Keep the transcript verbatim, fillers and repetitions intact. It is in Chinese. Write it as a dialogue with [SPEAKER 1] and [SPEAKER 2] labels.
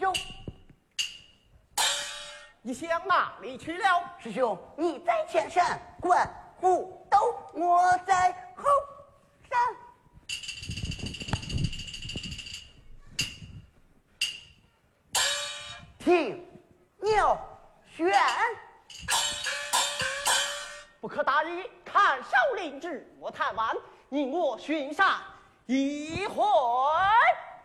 [SPEAKER 1] 兄，
[SPEAKER 2] 你向哪里去了？
[SPEAKER 1] 师兄，你在前山，观虎斗，我在后山。听鸟选，
[SPEAKER 2] 不可大意，看少林志，我探完，你我巡山一回。